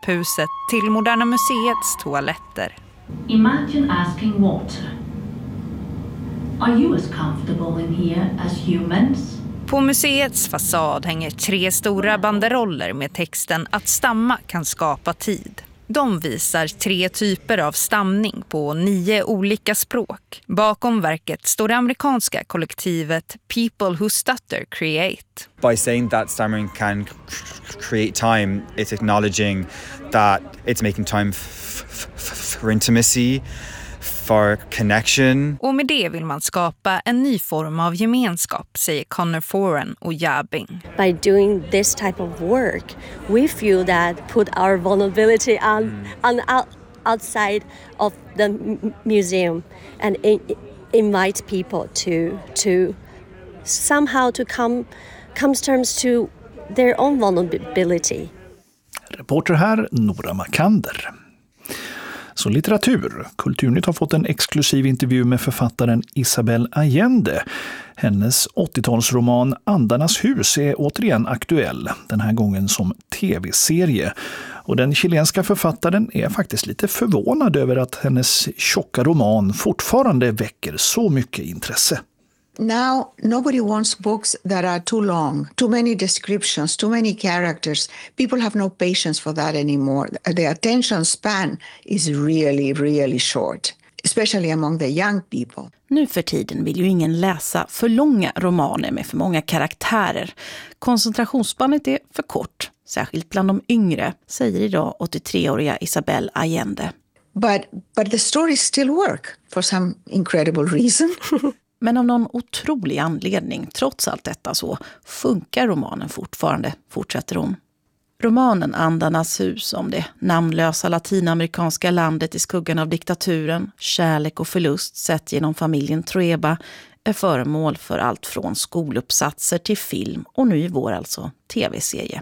trapphuset till Moderna Museets toaletter. Imagine asking water. Are you as comfortable in here as humans? På museets fasad hänger 3 stora banderoller med texten att stamma kan skapa tid. De visar 3 typer av stamning på 9 olika språk. Bakom verket står det amerikanska kollektivet People Who Stutter Create. By saying that stammering can create time, it's acknowledging that it's making time for intimacy, for connection. Och med det vill man skapa en ny form av gemenskap, säger Connor Foran och Jabing. By doing this type of work, we feel that put our vulnerability outside of the museum and invite people to somehow to come terms to their own vulnerability. Reporter här, Nora Makander. Så litteratur. Kulturnytt har fått en exklusiv intervju med författaren Isabel Allende. Hennes 80-talsroman Andarnas hus är återigen aktuell, den här gången som tv-serie. Och den chilenska författaren är faktiskt lite förvånad över att hennes tjocka roman fortfarande väcker så mycket intresse. Now, nobody wants books that are too long, too many descriptions, too many characters. People have no patience for that anymore. The attention span is really, really short, especially among the young people. Nu för tiden vill ju ingen läsa för långa romaner med för många karaktärer. Koncentrationsspannet är för kort, särskilt bland de yngre, säger idag 83-åriga Isabel Allende. But the stories still work for some incredible reason. Men av någon otrolig anledning, trots allt detta så, funkar romanen fortfarande, fortsätter hon. Romanen Andarnas hus om det namnlösa latinamerikanska landet i skuggan av diktaturen, kärlek och förlust sett genom familjen Trueba är föremål för allt från skoluppsatser till film och nu i vår alltså tv-serie.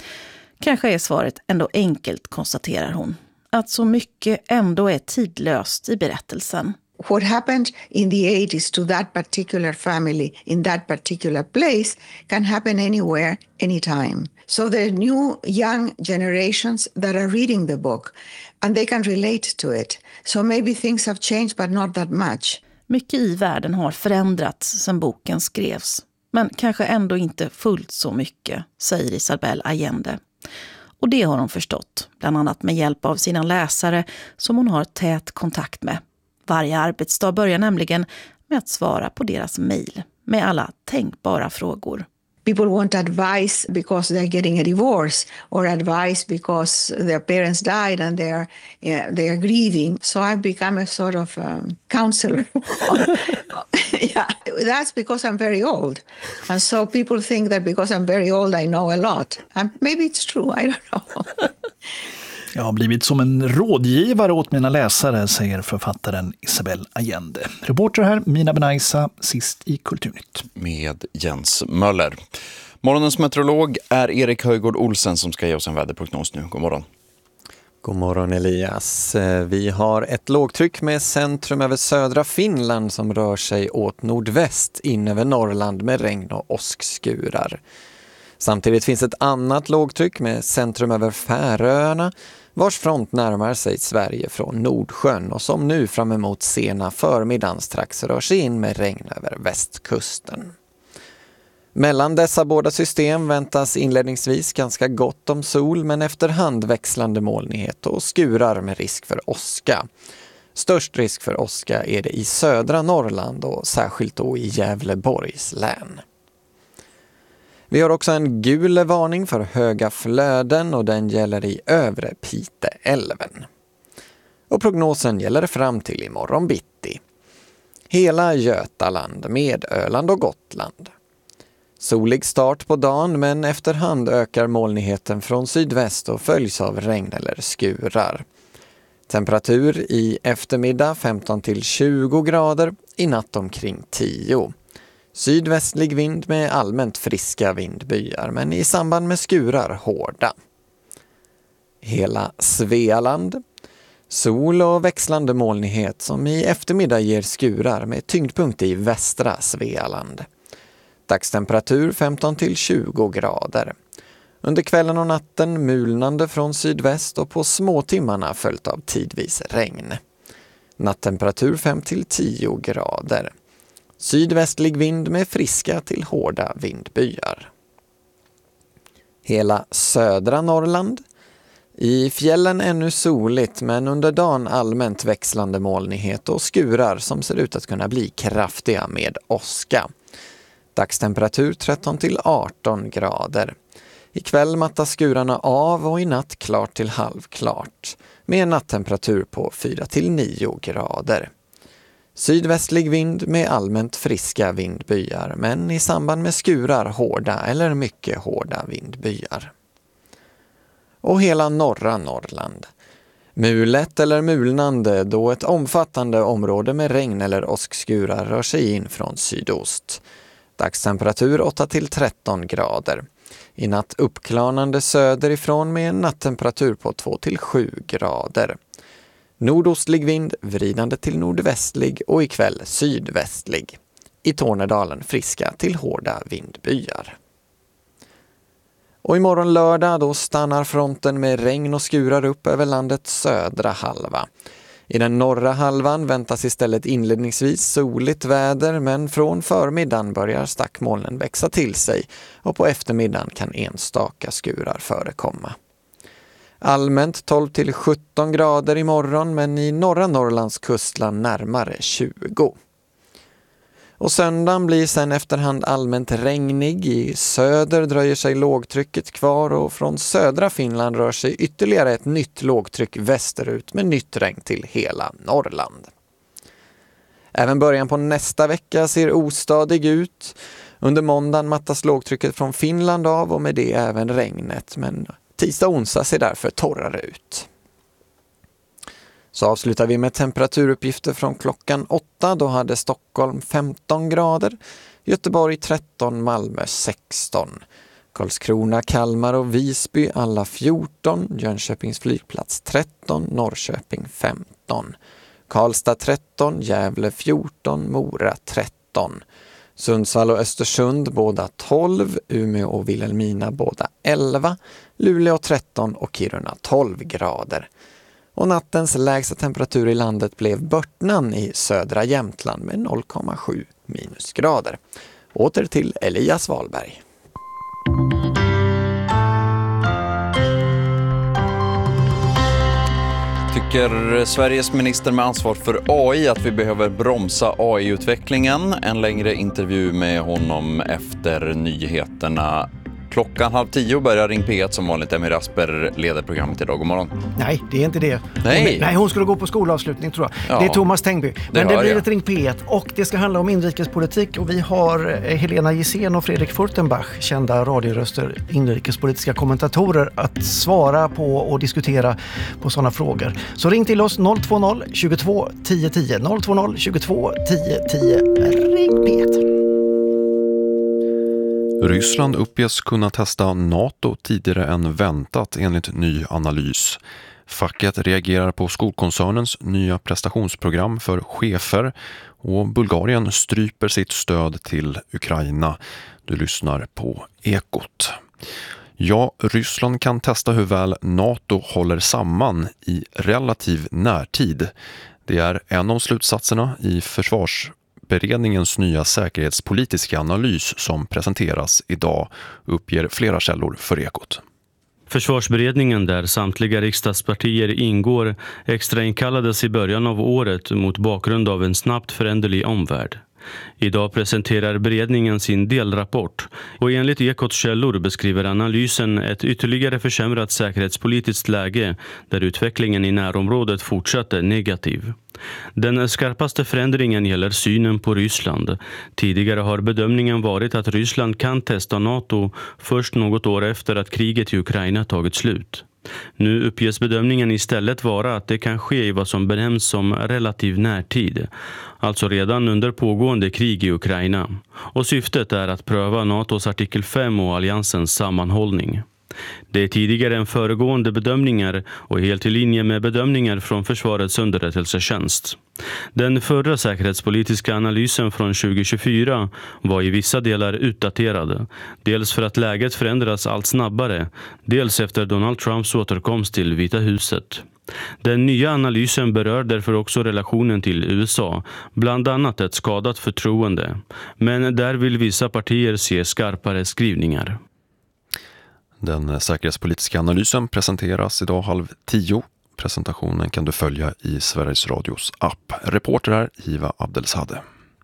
Kanske är svaret ändå enkelt, konstaterar hon. Att så mycket ändå är tidlöst i berättelsen. What happened in the 80s to that particular family in that particular place can happen anywhere, anytime. So there are new young generations that are reading the book and they can relate to it. So maybe things have changed but not that much. Mycket i världen har förändrats sedan boken skrevs. Men kanske ändå inte fullt så mycket, säger Isabel Allende. Och det har hon förstått, bland annat med hjälp av sina läsare som hon har tät kontakt med. Varje arbetsdag börjar nämligen med att svara på deras mejl med alla tänkbara frågor. People want advice because they're getting a divorce or advice because their parents died and they are grieving. So I've become a sort of counselor. Yeah, that's because I'm very old. And so people think that because I'm very old I know a lot. And maybe it's true, I don't know. Jag har blivit som en rådgivare åt mina läsare, säger författaren Isabel Allende. Reporter här, Mina Benaisa, sist i Kulturnytt. Med Jens Möller. Morgonens meteorolog är Erik Höjgård Olsen som ska ge oss en väderprognos nu. God morgon. God morgon Elias. Vi har ett lågtryck med centrum över södra Finland som rör sig åt nordväst in över Norrland med regn och åskskurar. Samtidigt finns ett annat lågtryck med centrum över Färöarna vars front närmar sig Sverige från Nordsjön och som nu fram emot sena förmiddagen strax rör sig in med regn över västkusten. Mellan dessa båda system väntas inledningsvis ganska gott om sol men efterhand växlande molnighet och skurar med risk för åska. Störst risk för åska är det i södra Norrland och särskilt då i Gävleborgs län. Vi har också en gul varning för höga flöden och den gäller i övre Piteälven. Och prognosen gäller fram till imorgon bitti. Hela Götaland med Öland och Gotland. Solig start på dagen men efterhand ökar molnigheten från sydväst och följs av regn eller skurar. Temperatur i eftermiddag 15-20 grader, i natt omkring 10. Sydvästlig vind med allmänt friska vindbyar men i samband med skurar hårda. Hela Svealand. Sol och växlande molnighet som i eftermiddag ger skurar med tyngdpunkt i västra Svealand. Dagstemperatur 15-20 grader. Under kvällen och natten mulnande från sydväst och på småtimmarna följt av tidvis regn. Nattemperatur 5-10 grader. Sydvästlig vind med friska till hårda vindbyar. Hela södra Norrland. I fjällen ännu soligt men under dagen allmänt växlande molnighet och skurar som ser ut att kunna bli kraftiga med åska. Dagstemperatur 13-18 grader. Ikväll mattas skurarna av och i natt klart till halvklart med en nattemperatur på 4-9 grader. Sydvästlig vind med allmänt friska vindbyar men i samband med skurar hårda eller mycket hårda vindbyar. Och hela norra Norrland. Mulet eller mulnande då ett omfattande område med regn eller åskskurar rör sig in från sydost. Dagstemperatur 8-13 grader. I natt uppklarnande söderifrån med en nattemperatur på 2-7 grader. Nordostlig vind vridande till nordvästlig och ikväll sydvästlig. I Tornedalen friska till hårda vindbyar. Och imorgon lördag då stannar fronten med regn och skurar upp över landets södra halva. I den norra halvan väntas istället inledningsvis soligt väder men från förmiddagen börjar stackmolnen växa till sig och på eftermiddagen kan enstaka skurar förekomma. Allmänt 12-17 grader imorgon men i norra Norrlands kustland närmare 20. Och söndagen blir sen efterhand allmänt regnig. I söder dröjer sig lågtrycket kvar och från södra Finland rör sig ytterligare ett nytt lågtryck västerut med nytt regn till hela Norrland. Även början på nästa vecka ser ostadig ut. Under måndagen mattas lågtrycket från Finland av och med det även regnet, men tisdag och onsdag ser därför torrare ut. Så avslutar vi med temperaturuppgifter från klockan 8. Då hade Stockholm 15 grader, Göteborg 13, Malmö 16. Karlskrona, Kalmar och Visby alla 14, Jönköpings flygplats 13, Norrköping 15. Karlstad 13, Gävle 14, Mora 13. Sundsvall och Östersund båda 12, Umeå och Vilhelmina båda 11, Luleå 13 och Kiruna 12 grader. Och nattens lägsta temperatur i landet blev Börtnan i södra Jämtland med 0,7 minusgrader. Åter till Elias Wahlberg. Tycker Sveriges minister med ansvar för AI att vi behöver bromsa AI-utvecklingen? En längre intervju med honom efter nyheterna. Klockan 9:30 börjar Ring P1 som vanligt. Emmy Rasper leder programmet idag. God morgon. Nej, det är inte det. Nej, hon skulle gå på skolavslutning tror jag. Ja. Det är Thomas Tengby. Men det blir jag. ett Ring P1 och det ska handla om inrikespolitik. Och vi har Helena Gissén och Fredrik Furtenbach, kända radioröster, inrikespolitiska kommentatorer, att svara på och diskutera på sådana frågor. Så ring till oss 020 22 10 10. 020 22 10 10. Ring P1. Ryssland uppges kunna testa NATO tidigare än väntat enligt ny analys. Facket reagerar på skolkoncernens nya prestationsprogram för chefer och Bulgarien stryper sitt stöd till Ukraina. Du lyssnar på Ekot. Ja, Ryssland kan testa hur väl NATO håller samman i relativ närtid. Det är en av slutsatserna i Försvarsberedningens nya säkerhetspolitiska analys som presenteras idag, uppger flera källor för Ekot. Försvarsberedningen, där samtliga riksdagspartier ingår, extrainkallades i början av året mot bakgrund av en snabbt föränderlig omvärld. Idag presenterar beredningen sin delrapport och enligt Ekots källor beskriver analysen ett ytterligare försämrat säkerhetspolitiskt läge där utvecklingen i närområdet fortsatte negativ. Den skarpaste förändringen gäller synen på Ryssland. Tidigare har bedömningen varit att Ryssland kan testa NATO först något år efter att kriget i Ukraina tagit slut. Nu uppges bedömningen istället vara att det kan ske i vad som benämns som relativ närtid, alltså redan under pågående krig i Ukraina. Och syftet är att pröva NATOs artikel 5 och alliansens sammanhållning. Det är tidigare än föregående bedömningar och helt i linje med bedömningar från Försvarets underrättelsetjänst. Den förra säkerhetspolitiska analysen från 2024 var i vissa delar utdaterad. Dels för att läget förändras allt snabbare, dels efter Donald Trumps återkomst till Vita huset. Den nya analysen berör därför också relationen till USA, bland annat ett skadat förtroende. Men där vill vissa partier se skarpare skrivningar. Den säkerhetspolitiska analysen presenteras idag 9:30. Presentationen kan du följa i Sveriges Radios app. Reporter är Hiva Abdelshade.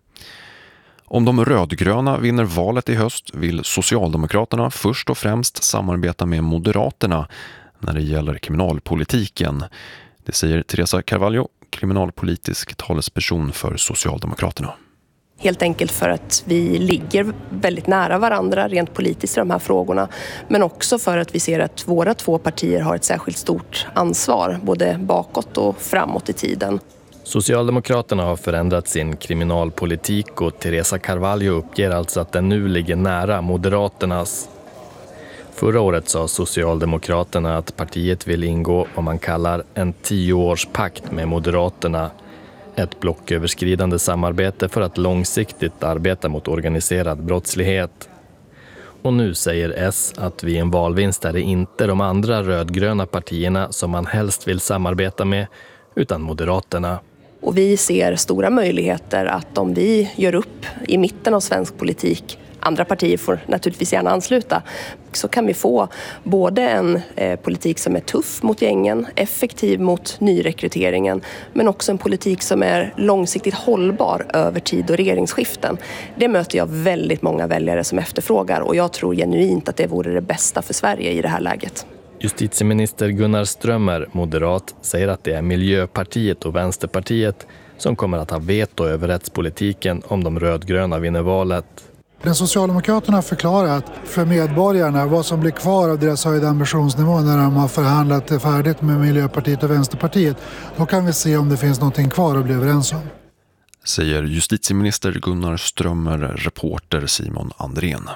Om de rödgröna vinner valet i höst vill Socialdemokraterna först och främst samarbeta med Moderaterna när det gäller kriminalpolitiken. Det säger Teresa Carvalho, kriminalpolitisk talesperson för Socialdemokraterna. Helt enkelt för att vi ligger väldigt nära varandra rent politiskt i de här frågorna. Men också för att vi ser att våra två partier har ett särskilt stort ansvar, både bakåt och framåt i tiden. Socialdemokraterna har förändrat sin kriminalpolitik och Teresa Carvalho uppger alltså att den nu ligger nära Moderaternas. Förra året sa Socialdemokraterna att partiet vill ingå vad man kallar en 10-årspakt med Moderaterna. Ett blocköverskridande samarbete för att långsiktigt arbeta mot organiserad brottslighet. Och nu säger S att vid en valvinst är det inte de andra rödgröna partierna som man helst vill samarbeta med, utan Moderaterna. Och vi ser stora möjligheter att om vi gör upp i mitten av svensk politik, andra partier får naturligtvis gärna ansluta, så kan vi få både en politik som är tuff mot gängen, effektiv mot nyrekryteringen, men också en politik som är långsiktigt hållbar över tid och regeringsskiften. Det möter jag väldigt många väljare som efterfrågar och jag tror genuint att det vore det bästa för Sverige i det här läget. Justitieminister Gunnar Strömmer, moderat, säger att det är Miljöpartiet och Vänsterpartiet som kommer att ha veto över rättspolitiken om de rödgröna vinner valet. Den Socialdemokraterna har förklarat för medborgarna vad som blir kvar av deras höjda ambitionsnivå när de har förhandlat färdigt med Miljöpartiet och Vänsterpartiet. Då kan vi se om det finns någonting kvar att bli överens om. Säger justitieminister Gunnar Strömmer, reporter Simon Andrén.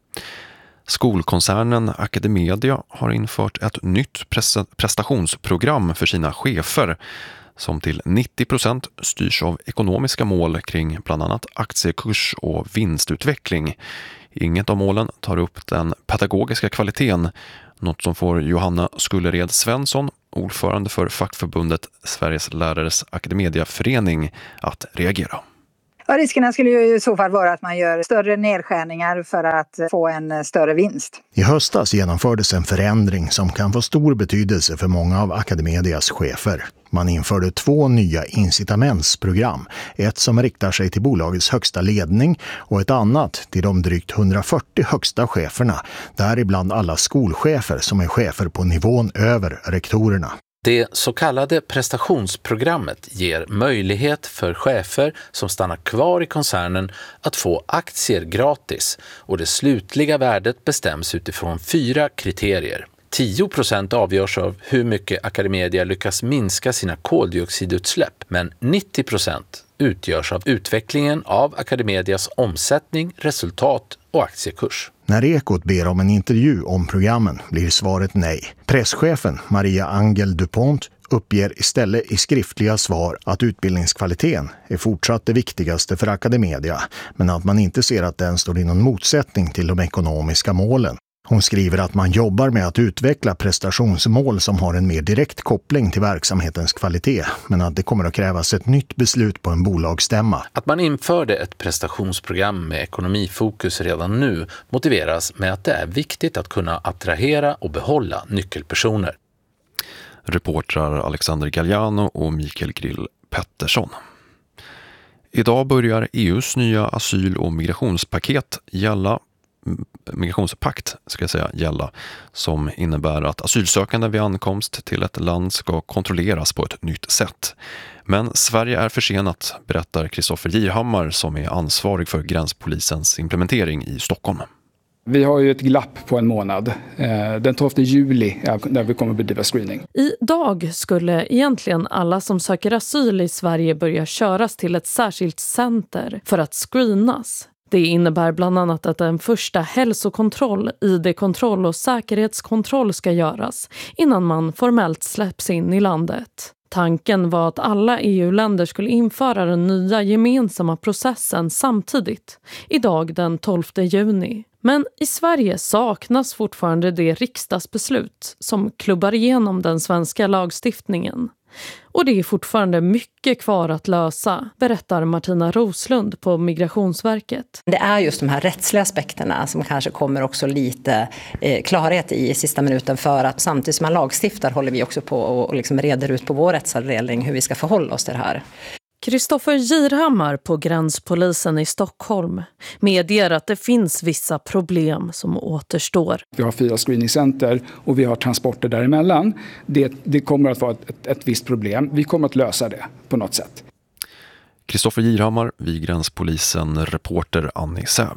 Skolkoncernen Academedia har infört ett nytt prestationsprogram för sina chefer som till 90% styrs av ekonomiska mål kring bland annat aktiekurs och vinstutveckling. Inget av målen tar upp den pedagogiska kvaliteten, något som får Johanna Skullered Svensson, ordförande för fackförbundet Sveriges lärares Academediaförening, att reagera. Ja, riskerna skulle ju i så fall vara att man gör större nedskärningar för att få en större vinst. I höstas genomfördes en förändring som kan få stor betydelse för många av Academedias chefer. Man införde 2 nya incitamentsprogram. Ett som riktar sig till bolagets högsta ledning och ett annat till de drygt 140 högsta cheferna. Däribland alla skolchefer som är chefer på nivån över rektorerna. Det så kallade prestationsprogrammet ger möjlighet för chefer som stannar kvar i koncernen att få aktier gratis och det slutliga värdet bestäms utifrån 4 kriterier. 10% avgörs av hur mycket Academedia lyckas minska sina koldioxidutsläpp, men 90% utgörs av utvecklingen av Academedias omsättning, resultat och aktiekurs. När Ekot ber om en intervju om programmen blir svaret nej. Presschefen Maria Angel Dupont uppger istället i skriftliga svar att utbildningskvaliteten är fortsatt det viktigaste för Academedia, men att man inte ser att den står i någon motsättning till de ekonomiska målen. Hon skriver att man jobbar med att utveckla prestationsmål som har en mer direkt koppling till verksamhetens kvalitet, men att det kommer att krävas ett nytt beslut på en bolagsstämma. Att man införde ett prestationsprogram med ekonomifokus redan nu motiveras med att det är viktigt att kunna attrahera och behålla nyckelpersoner. Reportrar Alexander Galliano och Mikael Grill Pettersson. Idag börjar EUs nya asyl- och migrationspakt gälla, som innebär att asylsökande vid ankomst till ett land ska kontrolleras på ett nytt sätt. Men Sverige är försenat, berättar Kristoffer Girhammar som är ansvarig för gränspolisens implementering i Stockholm. Vi har ju ett glapp på en månad. Den 12 juli när vi kommer bedriva screening. Idag skulle egentligen alla som söker asyl i Sverige börja köras till ett särskilt center för att screenas. Det innebär bland annat att en första hälsokontroll, ID-kontroll och säkerhetskontroll ska göras innan man formellt släpps in i landet. Tanken var att alla EU-länder skulle införa den nya gemensamma processen samtidigt, idag den 12 juni. Men i Sverige saknas fortfarande det riksdagsbeslut som klubbar igenom den svenska lagstiftningen. Och det är fortfarande mycket kvar att lösa, berättar Martina Roslund på Migrationsverket. Det är just de här rättsliga aspekterna som kanske kommer också lite klarhet i sista minuten, för att samtidigt som man lagstiftar håller vi också på och liksom reder ut på vår rättsavdelning hur vi ska förhålla oss till det här. Kristoffer Girhammar på gränspolisen i Stockholm medger att det finns vissa problem som återstår. Vi har 4 screeningcenter och vi har transporter däremellan. Det kommer att vara ett visst problem. Vi kommer att lösa det på något sätt. Kristoffer Girhammar vid gränspolisen, reporter Annie Säv.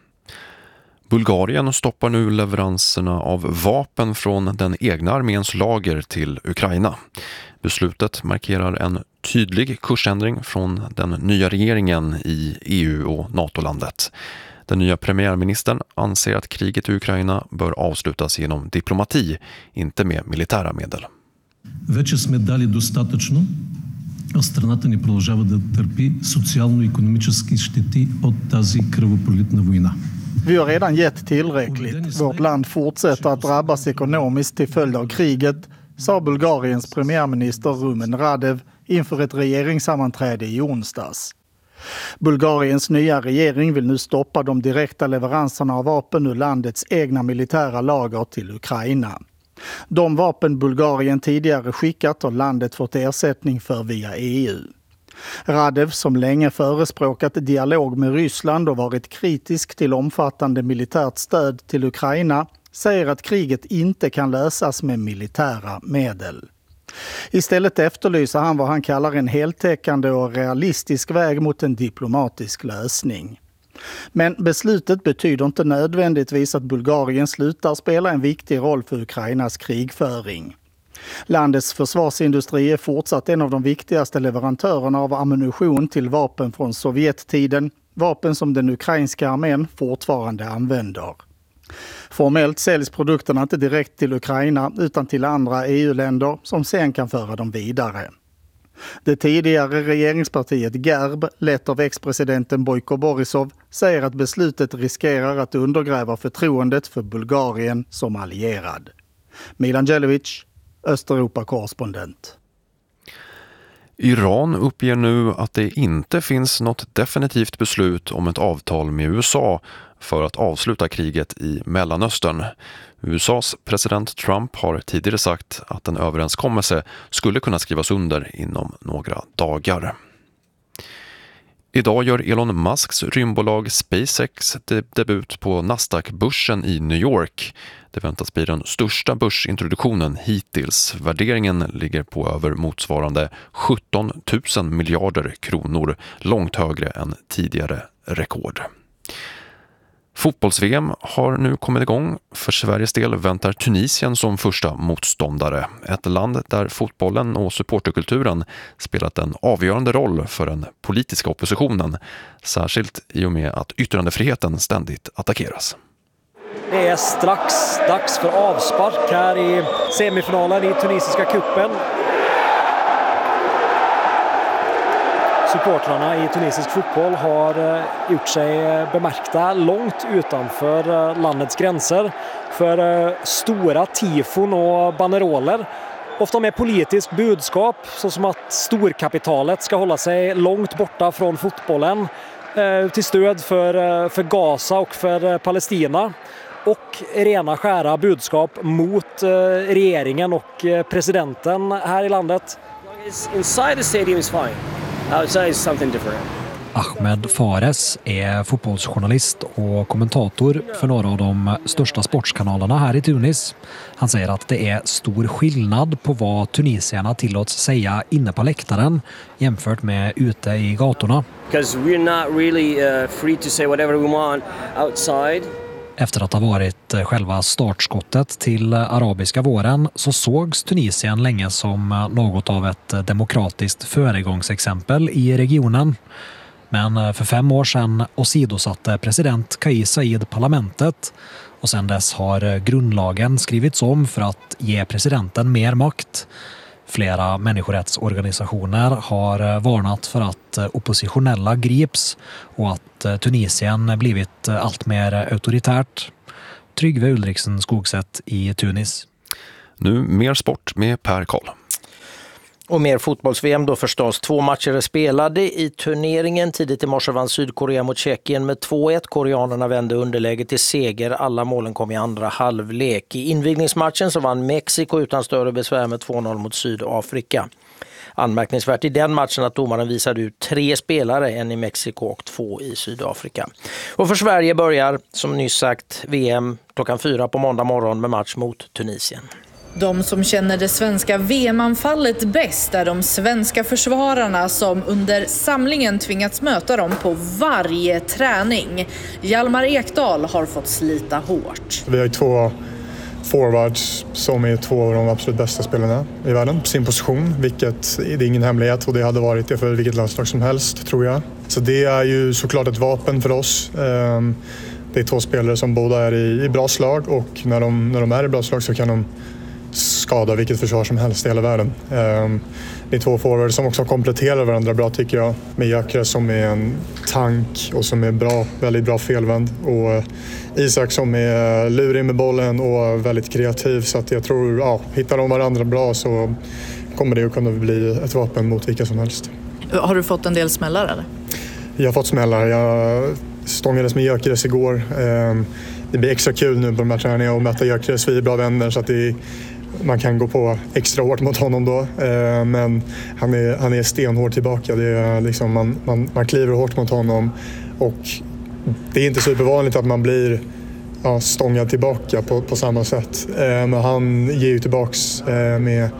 Bulgarien stoppar nu leveranserna av vapen från den egna arméns lager till Ukraina. Beslutet markerar en tydlig kursändring från den nya regeringen i EU- och NATO-landet. Den nya premiärministern anser att kriget i Ukraina bör avslutas genom diplomati, inte med militära medel. Вече сме дали достатъчно, а страната ни продължава да търпи социално-икономически щети от тази кръвопролитна война. Vi har redan gett tillräckligt. Vårt land fortsätter att drabbas ekonomiskt till följd av kriget, sa Bulgariens premiärminister Rumen Radev inför ett regeringssammanträde i onsdags. Bulgariens nya regering vill nu stoppa de direkta leveranserna av vapen ur landets egna militära lager till Ukraina. De vapen Bulgarien tidigare skickat har landet fått ersättning för via EU. Radev, som länge förespråkat dialog med Ryssland och varit kritisk till omfattande militärt stöd till Ukraina, säger att kriget inte kan lösas med militära medel. Istället efterlyser han vad han kallar en heltäckande och realistisk väg mot en diplomatisk lösning. Men beslutet betyder inte nödvändigtvis att Bulgarien slutar spela en viktig roll för Ukrainas krigföring. Landets försvarsindustri är fortsatt en av de viktigaste leverantörerna av ammunition till vapen från Sovjettiden, vapen som den ukrainska armén fortfarande använder. Formellt säljs produkterna inte direkt till Ukraina utan till andra EU-länder som sen kan föra dem vidare. Det tidigare regeringspartiet GERB, lett av ex-presidenten Bojko Borisov, säger att beslutet riskerar att undergräva förtroendet för Bulgarien som allierad. Milan Djelevic, Östeuropa-korrespondent. Iran uppger nu att det inte finns något definitivt beslut om ett avtal med USA för att avsluta kriget i Mellanöstern. USAs president Trump har tidigare sagt att en överenskommelse skulle kunna skrivas under inom några dagar. Idag gör Elon Musks rymdbolag SpaceX debut på Nasdaq-börsen i New York. Det väntas bli den största börsintroduktionen hittills. Värderingen ligger på över motsvarande 17 000 miljarder kronor, långt högre än tidigare rekord. Fotbolls-VM har nu kommit igång. För Sveriges del väntar Tunisien som första motståndare. Ett land där fotbollen och supporterkulturen spelat en avgörande roll för den politiska oppositionen. Särskilt i och med att yttrandefriheten ständigt attackeras. Det är strax dags för avspark här i semifinalen i tunisiska kuppen. Supportrarna i tunisisk fotboll har gjort sig bemärkta långt utanför landets gränser för stora tifon och banderoler. Ofta med politiskt budskap, såsom att storkapitalet ska hålla sig långt borta från fotbollen till stöd för Gaza och för Palestina. Och rena skära budskap mot regeringen och presidenten här i landet. Inside the stadium is fine. Outside is something different. Ahmed Fares är fotbollsjournalist och kommentator för några av de största sportskanalerna här i Tunis. Han säger att det är stor skillnad på vad tunisierna tillåts säga inne på läktaren jämfört med ute i gatorna. Because we're not really free to say whatever we want outside. Efter att ha varit själva startskottet till arabiska våren så sågs Tunisien länge som något av ett demokratiskt föregångsexempel i regionen. Men för 5 år sedan åsidosatte president Kais Saied parlamentet och sedan dess har grundlagen skrivits om för att ge presidenten mer makt. Flera människorättsorganisationer har varnat för att oppositionella grips och att Tunisien blivit allt mer auktoritärt. Tryggve Ulriksen Skogsätt i Tunis. Nu mer sport med Per Karl. Och mer fotbolls-VM då förstås. 2 matcher är spelade i turneringen. Tidigt i morse vann Sydkorea mot Tjeckien med 2-1. Koreanerna vände underläget till seger. Alla målen kom i andra halvlek. I invigningsmatchen så vann Mexiko utan större besvär med 2-0 mot Sydafrika. Anmärkningsvärt i den matchen att domaren visade ut 3 spelare, en i Mexiko och 2 i Sydafrika. Och för Sverige börjar, som nyss sagt, VM klockan 4 på måndag morgon med match mot Tunisien. De som känner det svenska VM-anfallet bäst är de svenska försvararna som under samlingen tvingats möta dem på varje träning. Hjalmar Ekdal har fått slita hårt. Vi har 2 forwards som är 2 av de absolut bästa spelarna i världen på sin position, vilket det är ingen hemlighet och det hade varit det för vilket landslag som helst, tror jag. Så det är ju såklart ett vapen för oss. Det är 2 spelare som båda är i bra slag och när de är i bra slag så kan de skada vilket försvar som helst i hela världen. Det är 2 forwards som också kompletterar varandra bra, tycker jag. Med Gyökeres som är en tank och som är bra, väldigt bra felvänd. Och Isak som är lurig med bollen och väldigt kreativ. Så att jag tror, hittar de varandra bra så kommer det att kunna bli ett vapen mot vilka som helst. Har du fått en del smällar eller? Jag har fått smällar. Jag stångades med Gyökeres igår. Det blir extra kul nu på de här träningarna att möta Gyökeres. Vi är bra vänner så att man kan gå på extra hårt mot honom då. Men han är stenhård tillbaka. Det är liksom, man kliver hårt mot honom och det är inte supervanligt att man blir stångad tillbaka på samma sätt. Men han ger ju tillbaks med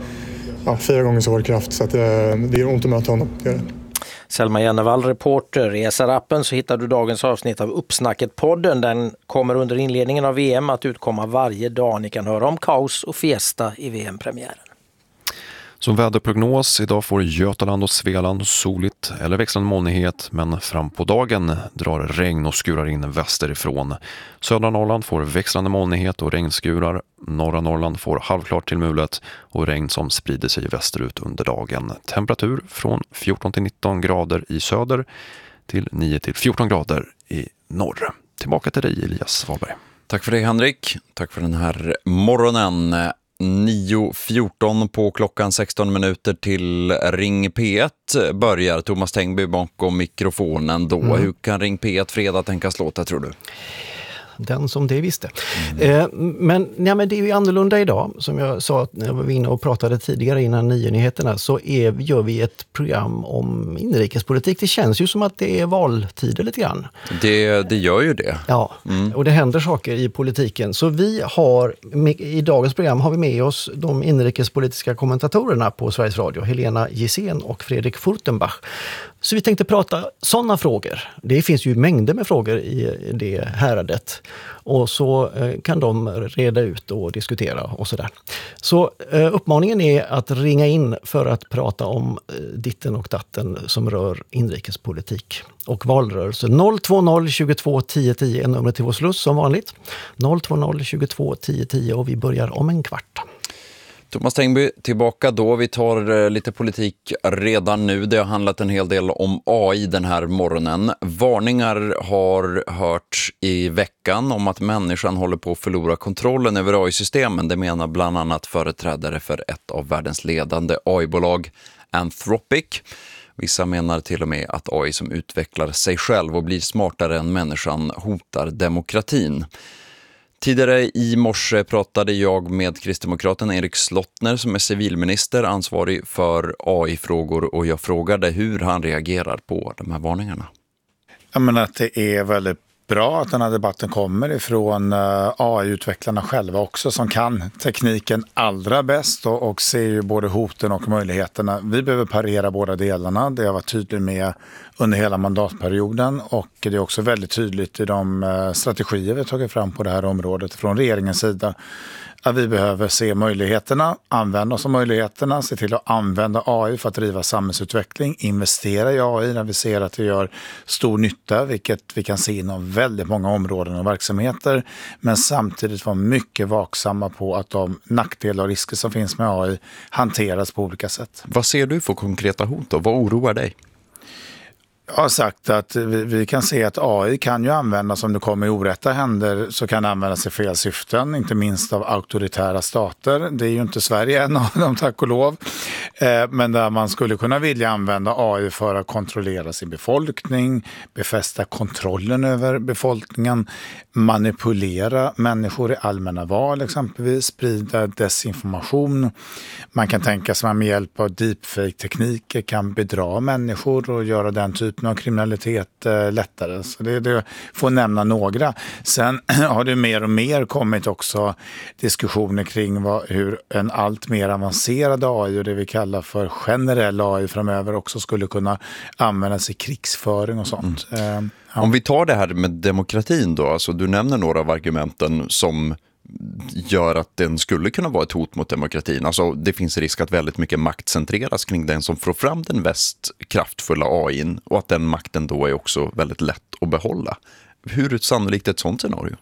4 gånger så hård kraft så att det är ont att möta honom. Det gör det. Selma Jennevall, reporter. I SR-appen så hittar du dagens avsnitt av Uppsnacket-podden. Den kommer under inledningen av VM att utkomma varje dag. Ni kan höra om kaos och fiesta i VM-premiären. Som väderprognos, idag får Götaland och Svealand soligt eller växlande molnighet, men fram på dagen drar regn och skurar in västerifrån. Södra Norrland får växlande molnighet och regnskurar. Norra Norrland får halvklart till mulet och regn som sprider sig västerut under dagen. Temperatur från 14 till 19 grader i söder till 9 till 14 grader i norr. Tillbaka till dig, Elias Wahlberg. Tack för det, Henrik. Tack för den här morgonen. 9.14 på klockan, 16 minuter till Ring P1 börjar. Thomas Tengby bakom mikrofonen då. Hur kan Ring P1 fredag tänkas låta, tror du? Den som det visste. Men det är ju annorlunda idag. Som jag sa när jag var inne och pratade tidigare innan 9-nyheterna så gör vi ett program om inrikespolitik. Det känns ju som att det är valtider lite grann. Det gör ju det. Ja, och det händer saker i politiken. Så vi har, i dagens program har vi med oss de inrikespolitiska kommentatorerna på Sveriges Radio, Helena Gissén och Fredrik Furtenbach. Så vi tänkte prata sådana frågor. Det finns ju mängder med frågor i det häradet. Och så kan de reda ut och diskutera och sådär. Så uppmaningen är att ringa in för att prata om ditten och datten som rör inrikespolitik och valrörelse. 020 22 10 10 är numret till vår sluss som vanligt. 020 22 10 10 och vi börjar om en kvart. Thomas Tengby tillbaka då. Vi tar lite politik redan nu. Det har handlat en hel del om AI den här morgonen. Varningar har hörts i veckan om att människan håller på att förlora kontrollen över AI-systemen. Det menar bland annat företrädare för ett av världens ledande AI-bolag, Anthropic. Vissa menar till och med att AI som utvecklar sig själv och blir smartare än människan hotar demokratin. Tidigare i morse pratade jag med kristdemokraten Erik Slottner som är civilminister ansvarig för AI-frågor och jag frågade hur han reagerar på de här varningarna. Jag menar att det är väldigt bra att den här debatten kommer ifrån AI-utvecklarna själva också som kan tekniken allra bäst och ser ju både hoten och möjligheterna. Vi behöver parera båda delarna. Det har varit tydligt med under hela mandatperioden och det är också väldigt tydligt i de strategier vi har tagit fram på det här området från regeringens sida att vi behöver se möjligheterna, använda oss av möjligheterna, se till att använda AI för att driva samhällsutveckling, investera i AI när vi ser att det gör stor nytta, vilket vi kan se inom väldigt många områden och verksamheter, men samtidigt vara mycket vaksamma på att de nackdelar och risker som finns med AI hanteras på olika sätt. Vad ser du för konkreta hot och vad oroar dig? Jag har sagt att vi kan se att AI kan ju användas om det kommer i orätta händer, så kan det användas i fel syften, inte minst av auktoritära stater. Det är ju inte Sverige en av dem, tack och lov. Men där man skulle kunna vilja använda AI för att kontrollera sin befolkning, befästa kontrollen över befolkningen, manipulera människor i allmänna val exempelvis, sprida desinformation. Man kan tänka sig att man med hjälp av deepfake-tekniker kan bedra människor och göra den typen av kriminalitet lättare. Så det får nämna några. Sen har det mer och mer kommit också diskussioner kring hur en allt mer avancerad AI och det vi kallar för generell AI framöver också skulle kunna användas i krigsföring och sånt. Ja. Om vi tar det här med demokratin då, alltså du nämner några av argumenten som gör att den skulle kunna vara ett hot mot demokratin. Alltså det finns risk att väldigt mycket makt centreras kring den som får fram den mest kraftfulla AI:n och att den makten då är också väldigt lätt att behålla. Hur sannolikt är ett sånt scenario?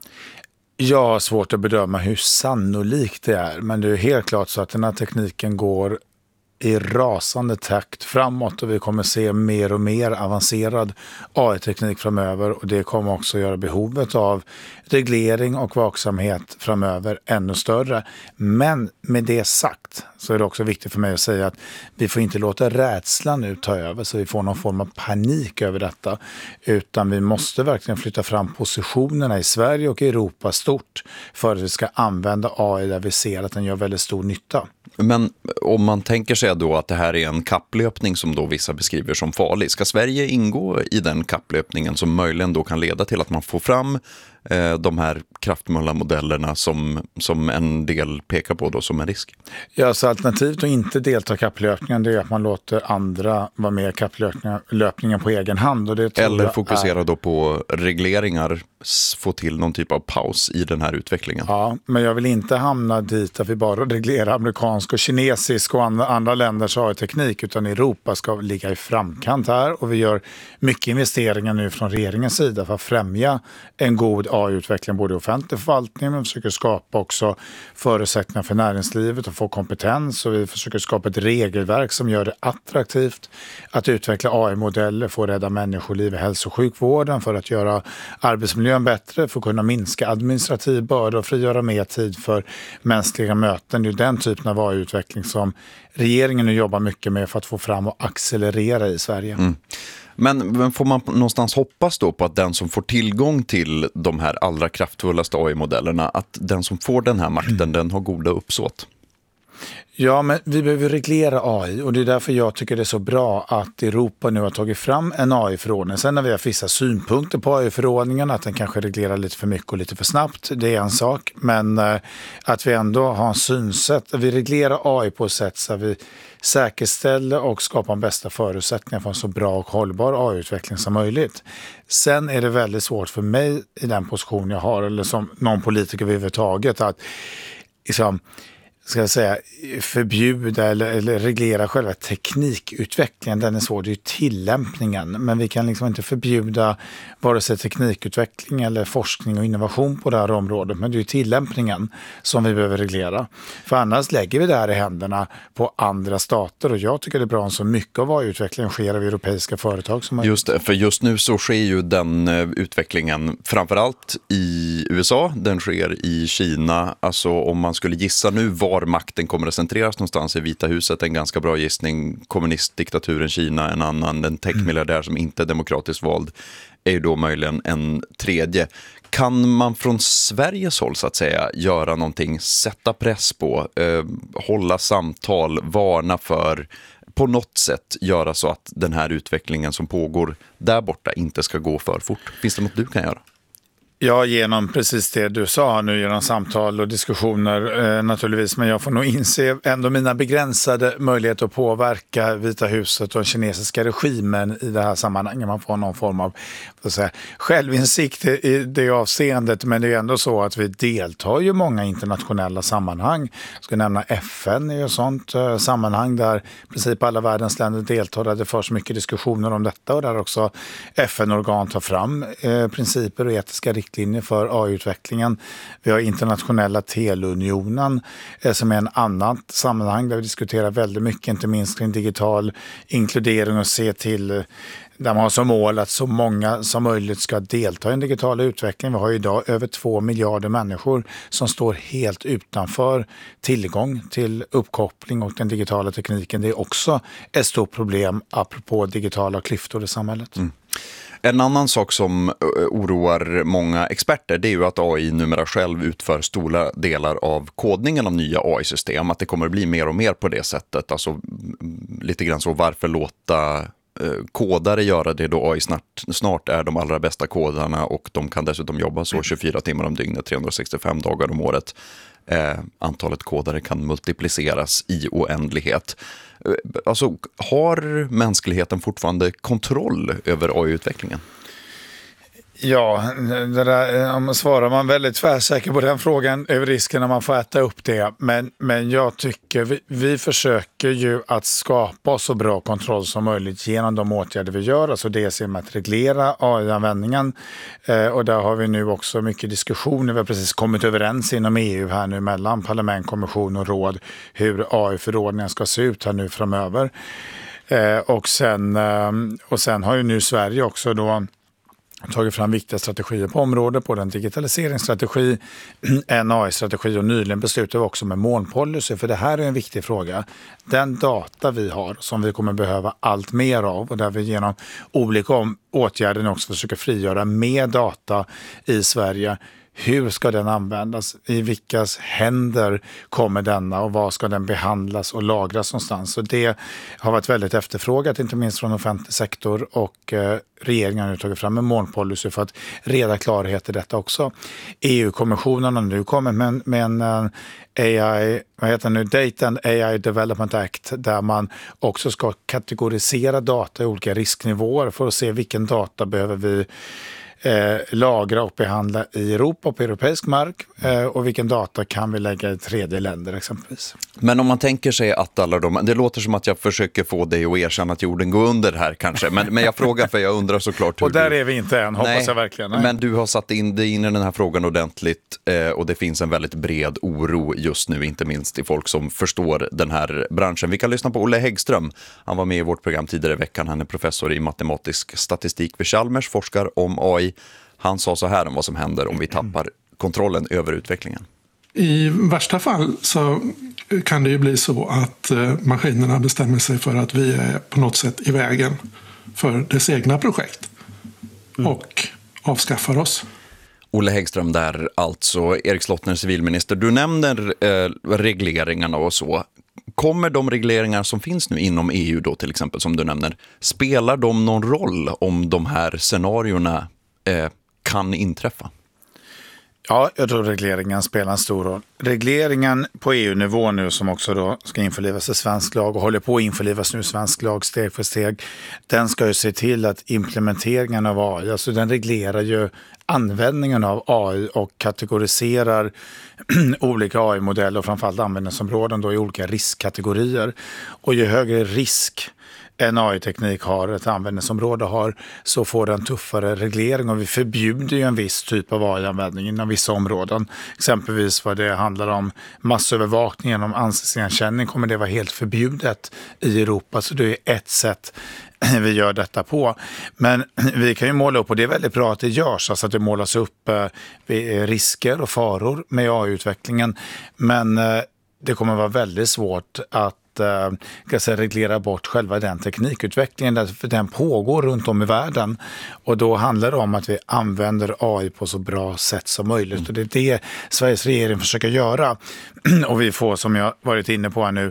Jag har svårt att bedöma hur sannolikt det är, men det är helt klart så att den här tekniken går i rasande takt framåt och vi kommer se mer och mer avancerad AI-teknik framöver, och det kommer också göra behovet av reglering och vaksamhet framöver ännu större. Men med det sagt så är det också viktigt för mig att säga att vi får inte låta rädslan nu ta över så vi får någon form av panik över detta, utan vi måste verkligen flytta fram positionerna i Sverige och Europa stort för att vi ska använda AI där vi ser att den gör väldigt stor nytta. Men om man tänker sig då att det här är en kapplöpning som då vissa beskriver som farlig, ska Sverige ingå i den kapplöpningen som möjligen då kan leda till att man får fram de här kraftfulla modellerna som en del pekar på då som en risk? Ja, så alternativet att inte delta i kapplöpningen, det är att man låter andra vara med i kapplöpningen på egen hand. Och det eller fokusera då på regleringar, få till någon typ av paus i den här utvecklingen. Ja, men jag vill inte hamna dit att vi bara reglerar amerikansk och kinesisk och andra länders AI-teknik, utan Europa ska ligga i framkant här, och vi gör mycket investeringar nu från regeringens sida för att främja en god AI-utveckling både i offentlig förvaltning, men vi försöker skapa också förutsättningar för näringslivet att få kompetens, och vi försöker skapa ett regelverk som gör det attraktivt att utveckla AI-modeller för att rädda människoliv i hälso- och sjukvården, för att göra arbetsmiljön bättre, för att kunna minska administrativ börda och frigöra mer tid för mänskliga möten. Det är den typen av AI-utveckling som regeringen nu jobbar mycket med för att få fram och accelerera i Sverige. Mm. Men får man någonstans hoppas då på att den som får tillgång till de här allra kraftfullaste AI-modellerna, att den som får den här makten, den har goda uppsåt? Ja, men vi behöver reglera AI, och det är därför jag tycker det är så bra att Europa nu har tagit fram en AI-förordning. Sen när vi har vissa synpunkter på AI-förordningen, att den kanske reglerar lite för mycket och lite för snabbt, det är en sak. Men att vi ändå har en synsätt, att vi reglerar AI på ett sätt så att vi säkerställer och skapar de bästa förutsättningar för en så bra och hållbar AI-utveckling som möjligt. Sen är det väldigt svårt för mig i den position jag har, eller som någon politiker överhuvudtaget, att liksom, ska jag säga, förbjuda eller reglera själva teknikutvecklingen. Den är svår, det är ju tillämpningen. Men vi kan liksom inte förbjuda vare sig teknikutveckling eller forskning och innovation på det här området. Men det är ju tillämpningen som vi behöver reglera. För annars lägger vi det här i händerna på andra stater. Och jag tycker det är bra om så mycket av AI-utvecklingen sker av europeiska företag som Just det, för just nu så sker ju den utvecklingen framförallt i USA. Den sker i Kina. Alltså om man skulle gissa nu var makten kommer att centreras någonstans i Vita huset, en ganska bra gissning. Kommunistdiktaturen Kina, en annan. Den techmiljardär som inte är demokratiskt vald är ju då möjligen en tredje. Kan man från Sveriges håll så att säga göra någonting, sätta press på, hålla samtal, varna för, på något sätt göra så att den här utvecklingen som pågår där borta inte ska gå för fort? Finns det något du kan göra? Ja, genom precis det du sa nu, genom samtal och diskussioner naturligtvis. Men jag får nog inse ändå mina begränsade möjligheter att påverka Vita huset och den kinesiska regimen i det här sammanhanget. Man får någon form av självinsikt i det avseendet. Men det är ändå så att vi deltar ju många internationella sammanhang. Jag ska nämna FN i ett sånt sammanhang där i princip alla världens länder deltar. Där det förs mycket diskussioner om detta och där också FN-organ tar fram principer och etiska riktlinjer för AI-utvecklingen. Vi har internationella teleunionen som är en annan sammanhang där vi diskuterar väldigt mycket, inte minst kring digital inkludering och se till där man har som mål att så många som möjligt ska delta i en digital utveckling. Vi har idag över 2 miljarder människor som står helt utanför tillgång till uppkoppling och den digitala tekniken. Det är också ett stort problem apropå digitala klyftor i samhället. Mm. En annan sak som oroar många experter, det är ju att AI numera själv utför stora delar av kodningen av nya AI-system. Att det kommer att bli mer och mer på det sättet. Alltså lite grann så, varför låta kodare göra det då AI snart är de allra bästa kodarna och de kan dessutom jobba så 24 timmar om dygnet, 365 dagar om året. Antalet kodare kan multipliceras i oändlighet. Alltså, har mänskligheten fortfarande kontroll över AI-utvecklingen? Ja, det där, om svarar man väldigt tvärsäker på den frågan över risken när man får äta upp det. Men jag tycker vi försöker ju att skapa så bra kontroll som möjligt genom de åtgärder vi gör. Alltså dels genom att reglera AI-användningen. Och där har vi nu också mycket diskussioner. Vi har precis kommit överens inom EU här nu mellan parlament, kommission och råd hur AI-förordningen ska se ut här nu framöver. Och sen har ju nu Sverige också då tagit fram viktiga strategier på området, på en digitaliseringsstrategi, en AI-strategi och nyligen beslutade vi också med molnpolicy, för det här är en viktig fråga. Den data vi har som vi kommer behöva allt mer av och där vi genom olika åtgärder också försöker frigöra mer data i Sverige. Hur ska den användas? I vilkas händer kommer denna och var ska den behandlas och lagras någonstans? Och det har varit väldigt efterfrågat, inte minst från offentlig sektor, och regeringen har nu tagit fram en molnpolicy för att reda klarhet i detta också. EU-kommissionen har nu kommit med en AI, Data and AI Development Act, där man också ska kategorisera data i olika risknivåer för att se vilken data behöver vi lagra och behandla i Europa och på europeisk mark och vilken data kan vi lägga i tredje länder exempelvis. Men om man tänker sig att alla de, det låter som att jag försöker få dig att erkänna att jorden går under här kanske, men jag frågar för jag undrar såklart hur och där är vi inte än, hoppas jag verkligen. Nej. Men du har satt in dig in i den här frågan ordentligt och det finns en väldigt bred oro just nu, inte minst i folk som förstår den här branschen. Vi kan lyssna på Olle Häggström, han var med i vårt program tidigare i veckan, han är professor i matematisk statistik vid Chalmers, forskar om AI. Han sa så här om vad som händer om vi tappar kontrollen över utvecklingen. I värsta fall så kan det ju bli så att maskinerna bestämmer sig för att vi är på något sätt i vägen för dess egna projekt och avskaffar oss. Olle Häggström där, alltså Erik Slottner, civilminister. Du nämner regleringarna och så. Kommer de regleringar som finns nu inom EU då till exempel som du nämner, spelar de någon roll om de här scenarierna kan inträffa? Ja, jag tror regleringen spelar en stor roll. Regleringen på EU-nivå nu som också då ska införlivas i svensk lag och håller på att införlivas nu i svensk lag steg för steg, den ska ju se till att implementeringen av AI, alltså den reglerar ju användningen av AI och kategoriserar olika AI-modeller och framförallt användningsområden då i olika riskkategorier. Och ju högre risk en AI-teknik har, ett användningsområde har, så får den tuffare reglering och vi förbjuder ju en viss typ av AI-användning inom vissa områden. Exempelvis vad det handlar om massövervakning genom ansiktsigenkänning kommer det vara helt förbjudet i Europa, så det är ett sätt vi gör detta på. Men vi kan ju måla upp, och det är väldigt bra att det görs, alltså att det målas upp risker och faror med AI-utvecklingen, men det kommer vara väldigt svårt att reglera bort själva den teknikutvecklingen, för den pågår runt om i världen och då handlar det om att vi använder AI på så bra sätt som möjligt och det är det Sveriges regering försöker göra och vi får, som jag varit inne på här nu,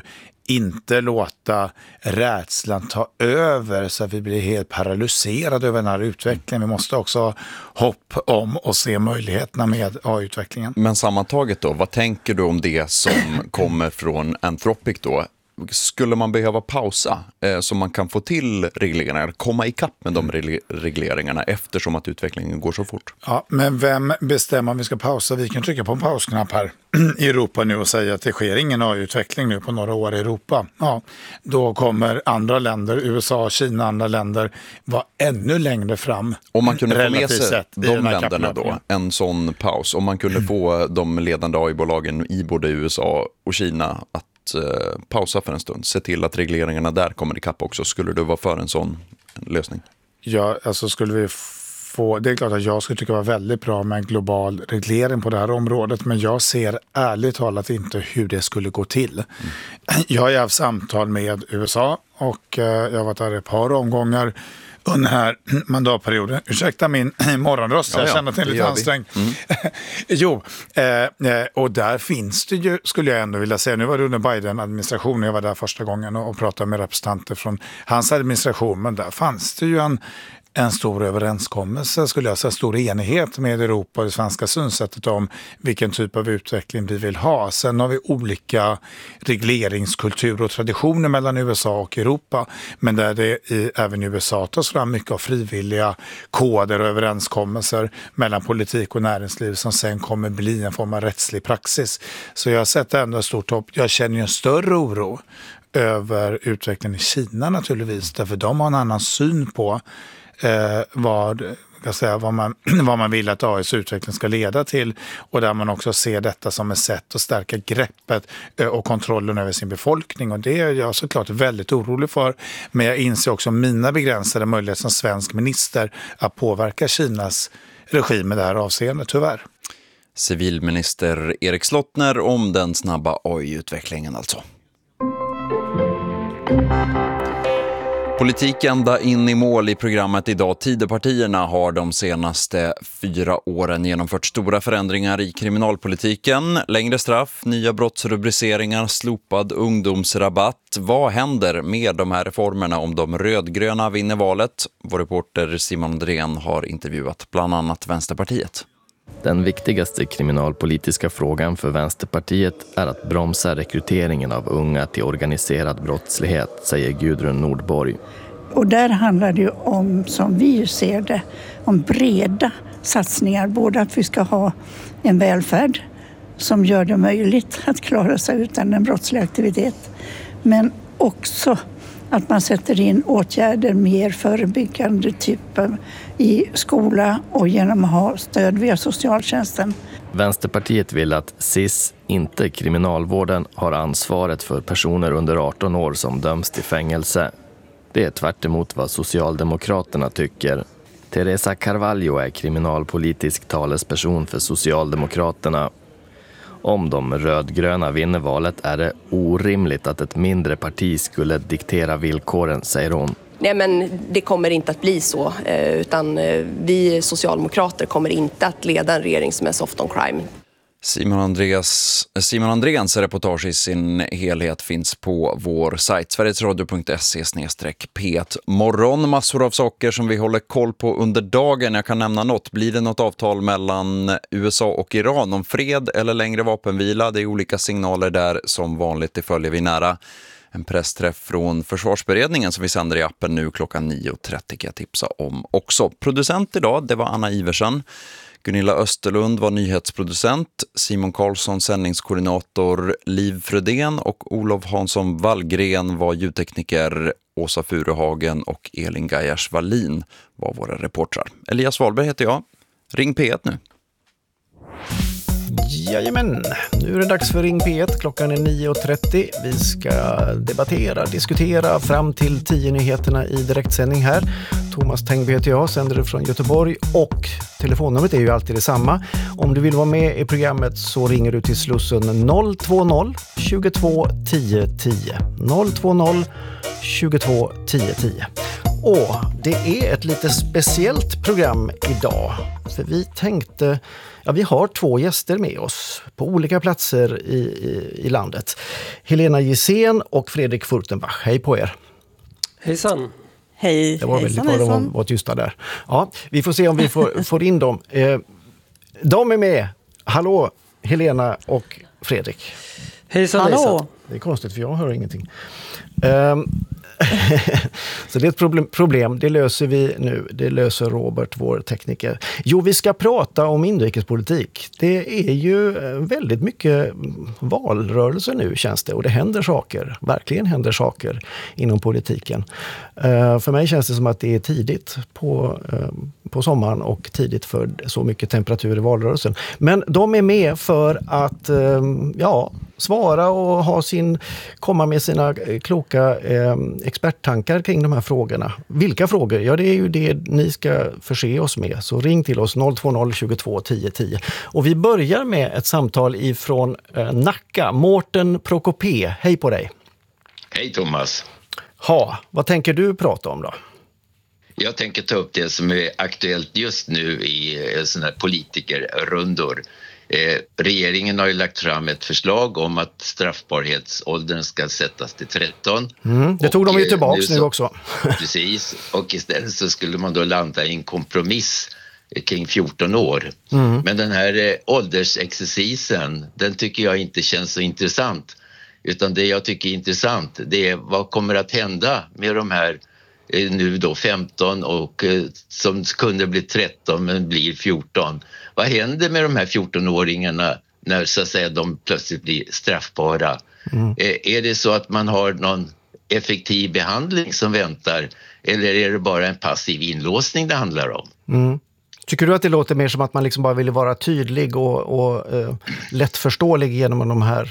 inte låta rädslan ta över så att vi blir helt paralyserade över den här utvecklingen. Vi måste också ha hopp om och se möjligheterna med AI-utvecklingen. Men sammantaget då, vad tänker du om det som kommer från Anthropic då? Skulle man behöva pausa så man kan få till regleringar, komma ikapp med de regleringarna eftersom att utvecklingen går så fort? Ja, men vem bestämmer om vi ska pausa? Vi kan trycka på en pausknapp här i Europa nu och säga att det sker ingen AI-utveckling nu på några år i Europa. Ja, då kommer andra länder, USA, Kina, andra länder vara ännu längre fram. Om man kunde få med sig de länderna då, en sån paus, om man kunde få de ledande AI-bolagen i både USA och Kina att pausa för en stund, se till att regleringarna där kommer ikapp också, skulle du vara för en sån lösning? Ja, alltså skulle vi få, det är klart att jag skulle tycka det var väldigt bra med en global reglering på det här området, men jag ser ärligt talat inte hur det skulle gå till. Jag har haft samtal med USA och jag har varit där ett par omgångar under den här mandatperioden. Ursäkta min morgonröst, jag känner att det är lite ansträngd. Jo, och där finns det ju, skulle jag ändå vilja säga, nu var det under Biden-administrationen, jag var där första gången och pratade med representanter från hans administration, men där fanns det ju en stor överenskommelse, skulle jag säga, stor enighet med Europa och det svenska synsättet om vilken typ av utveckling vi vill ha. Sen har vi olika regleringskultur och traditioner mellan USA och Europa, men där det även i USA tas fram mycket av frivilliga koder och överenskommelser mellan politik och näringsliv som sen kommer bli en form av rättslig praxis. Så jag har sett ändå ett stort hopp. Jag känner ju en större oro över utvecklingen i Kina naturligtvis, därför de har en annan syn på vad man vill att AIs utveckling ska leda till, och där man också ser detta som ett sätt att stärka greppet och kontrollen över sin befolkning, och det är jag såklart väldigt orolig för, men jag inser också mina begränsade möjligheter som svensk minister att påverka Kinas regim i det här avseendet, tyvärr. Civilminister Erik Slottner om den snabba AI-utvecklingen alltså. Politik ända in i mål i programmet idag. Tidöpartierna har de senaste 4 åren genomfört stora förändringar i kriminalpolitiken. Längre straff, nya brottsrubriceringar, slopad ungdomsrabatt. Vad händer med de här reformerna om de rödgröna vinner valet? Vår reporter Simon Andrén har intervjuat bland annat Vänsterpartiet. Den viktigaste kriminalpolitiska frågan för Vänsterpartiet är att bromsa rekryteringen av unga till organiserad brottslighet, säger Gudrun Nordborg. Och där handlar det ju om, som vi ser det, om breda satsningar. Både att vi ska ha en välfärd som gör det möjligt att klara sig utan en brottslig aktivitet, men också att man sätter in åtgärder mer förebyggande typer i skola och genom att ha stöd via socialtjänsten. Vänsterpartiet vill att SIS, inte kriminalvården, har ansvaret för personer under 18 år som döms till fängelse. Det är tvärt emot vad Socialdemokraterna tycker. Teresa Carvalho är kriminalpolitisk talesperson för Socialdemokraterna. Om de rödgröna vinner valet är det orimligt att ett mindre parti skulle diktera villkoren, säger hon. Nej, men det kommer inte att bli så, utan vi socialdemokrater kommer inte att leda en regering som är soft on crime. Simon Andréns reportage i sin helhet finns på vår sajt sverigesradio.se/P1 morgon. Massor av saker som vi håller koll på under dagen. Jag kan nämna något. Blir det något avtal mellan USA och Iran om fred eller längre vapenvila? Det är olika signaler där, som vanligt. Det följer vi nära. En pressträff från Försvarsberedningen som vi sänder i appen nu klockan 9.30 kan jag tipsa om också. Producent idag, det var Anna Iversen. Gunilla Österlund var nyhetsproducent, Simon Karlsson sändningskoordinator, Liv Frödén och Olof Hansson Wallgren var ljudtekniker, Åsa Furuhagen och Elin Gajars Wallin var våra reportrar. Elias Wahlberg heter jag. Ring P1 nu. Jajamän, nu är det dags för Ring P1. Klockan är 9.30. Vi ska diskutera fram till 10-nyheterna i direktsändning här. Thomas Tengby heter jag, sänder det från Göteborg och telefonnumret är ju alltid detsamma. Om du vill vara med i programmet så ringer du till Slussen 020 22 10 10. 020 22 10 10. Det är ett lite speciellt program idag. För vi tänkte, vi har 2 gäster med oss på olika platser i landet. Helena Gissén och Fredrik Furtenbach. Hej på er. Hejsan. Hej. Det var väldigt bra att vara tysta där. Ja, vi får se om vi får in dem. De är med. Hallå Helena och Fredrik. Hejsan, hallå. hejsan. Det är konstigt för jag hör ingenting. Så det är ett problem, det löser vi nu. Det löser Robert, vår tekniker. Jo, vi ska prata om inrikespolitik. Det är ju väldigt mycket valrörelse nu, känns det. Och det händer saker, verkligen händer saker inom politiken. För mig känns det som att det är tidigt på sommaren och tidigt för så mycket temperatur i valrörelsen. Men de är med för att svara och komma med sina kloka experttankar kring de här frågorna. Vilka frågor? Ja, det är ju det ni ska förse oss med. Så ring till oss 020 22 10 10. Och vi börjar med ett samtal ifrån Nacka. Mårten Prokopé, hej på dig. Hej Thomas. Vad tänker du prata om då? Jag tänker ta upp det som är aktuellt just nu i såna här politikerrundor. Regeringen har ju lagt fram ett förslag om att straffbarhetsåldern ska sättas till 13. Det tog de ju tillbaka nu också. Precis, och istället så skulle man då landa i en kompromiss kring 14 år. Men den här åldersexercisen, den tycker jag inte känns så intressant. Utan det jag tycker är intressant, det är vad kommer att hända med de här nu då 15 och som kunde bli 13 men blir 14. Vad händer med de här 14-åringarna när så att säga de plötsligt blir straffbara? Är det så att man har någon effektiv behandling som väntar eller är det bara en passiv inlåsning det handlar om? Tycker du att det låter mer som att man liksom bara vill vara tydlig och lättförståelig genom de här?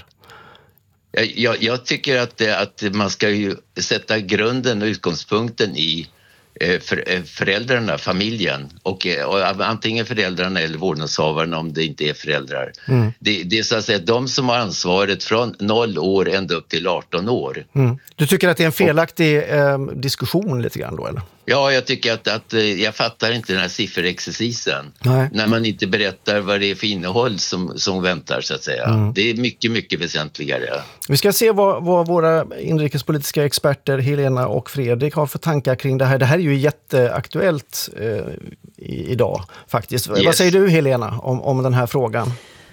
Jag tycker att man ska ju sätta grunden och utgångspunkten i föräldrarna, familjen och antingen föräldrarna eller vårdnadshavarna om det inte är föräldrar. Det är så att säga de som har ansvaret från 0 år ända upp till 18 år. Du tycker att det är en felaktig diskussion lite grann då eller? Ja, jag tycker att jag fattar inte den här sifferexercisen. När man inte berättar vad det är för innehåll som väntar så att säga. Det är mycket, mycket väsentligare. Vi ska se vad våra inrikespolitiska experter Helena och Fredrik har för tankar kring det här. Det här är ju jätteaktuellt idag faktiskt. Vad säger du Helena om den här frågan?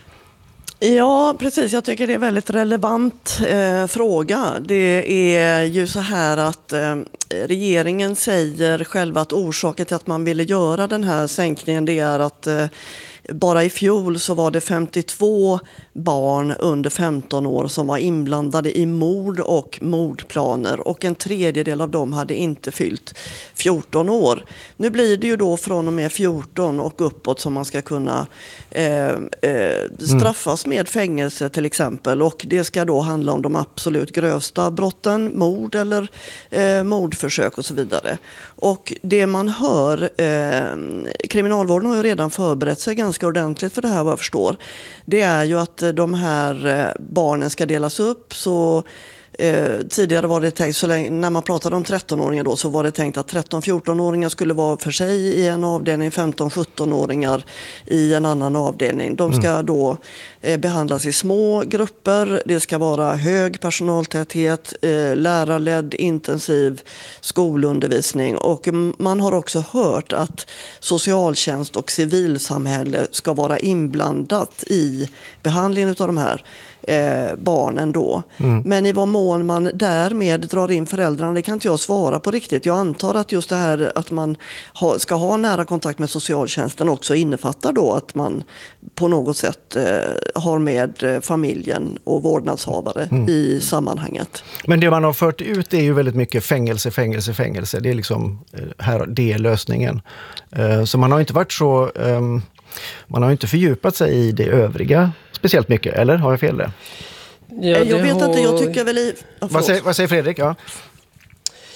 Ja, precis. Jag tycker det är en väldigt relevant fråga. Det är ju så här att regeringen säger själva att orsaken till att man ville göra den här sänkningen det är att bara i fjol så var det 52 barn under 15 år som var inblandade i mord och mordplaner och en tredjedel av dem hade inte fyllt 14 år. Nu blir det ju då från och med 14 och uppåt som man ska kunna straffas med fängelse till exempel och det ska då handla om de absolut grövsta brotten, mord eller mordförsök och så vidare. Och det man hör, kriminalvården har ju redan förberett sig ganska ordentligt för det här vad jag förstår. Det är ju att de här barnen ska delas upp så tidigare var det tänkt, så länge, när man pratade om 13-åringar då så var det tänkt att 13-14-åringar skulle vara för sig i en avdelning, 15-17-åringar i en annan avdelning. De ska då behandlas i små grupper, det ska vara hög personaltäthet, lärarledd intensiv skolundervisning och man har också hört att socialtjänst och civilsamhälle ska vara inblandat i behandlingen av de här barnen då. Men i vad mån man därmed drar in föräldrarna, det kan inte jag svara på riktigt. Jag antar att just det här att man ska ha nära kontakt med socialtjänsten också innefattar då att man på något sätt har med familjen och vårdnadshavare i sammanhanget. Men det man har fört ut är ju väldigt mycket fängelse. Det är liksom det är lösningen. Så man har inte varit så man har inte fördjupat sig i det övriga speciellt mycket, eller har jag fel där? Ja, jag vet inte, jag tycker väl vad säger Fredrik? Ja.